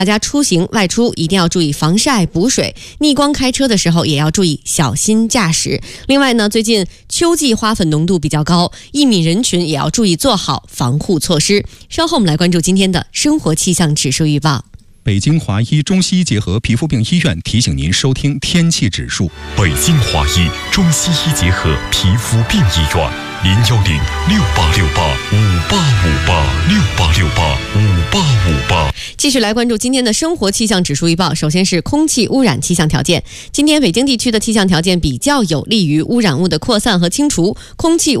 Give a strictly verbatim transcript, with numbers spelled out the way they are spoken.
大家出行外出一定要注意防晒补水，逆光开车的时候也要注意小心驾驶。另外呢，最近秋季花粉浓度比较高，易敏人群也要注意做好防护措施。稍后我们来关注今天的生活气象指数预报。 北京华医中西医结合皮肤病医院提醒您收听天气指数。 北京华医中西医结合皮肤病医院，零幺零六八六八五八五八六八六八五八五八。 继续来关注今天的生活气象指数预报。首先是空气污染气象条件。今天北京地区的气象条件比较有利于污染物的扩散和清除，空气